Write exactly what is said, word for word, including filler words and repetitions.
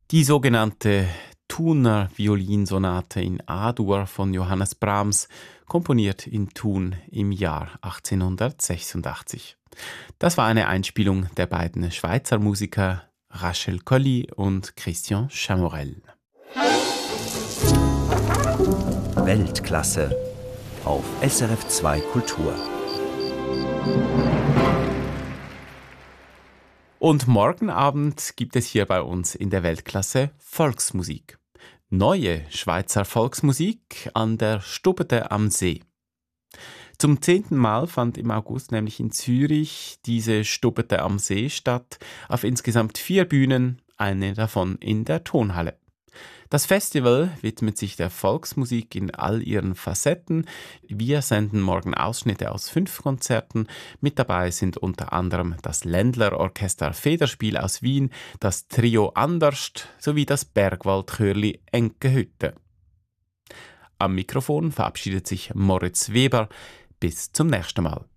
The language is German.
Die sogenannte Thuner Violinsonate in A-Dur von Johannes Brahms, komponiert in Thun im Jahr achtzehnhundertsechsundachtzig. Das war eine Einspielung der beiden Schweizer Musiker Rachel Colli und Christian Chamorel. Weltklasse auf S R F zwei Kultur. Und morgen Abend gibt es hier bei uns in der Weltklasse Volksmusik. Neue Schweizer Volksmusik an der Stubete am See. Zum zehnten Mal fand im August nämlich in Zürich diese Stubete am See statt, auf insgesamt vier Bühnen, eine davon in der Tonhalle. Das Festival widmet sich der Volksmusik in all ihren Facetten. Wir senden morgen Ausschnitte aus fünf Konzerten. Mit dabei sind unter anderem das Ländler-Orchester Federspiel aus Wien, das Trio Anderst sowie das Bergwald-Chörli Enkehütte. Am Mikrofon verabschiedet sich Moritz Weber. Bis zum nächsten Mal.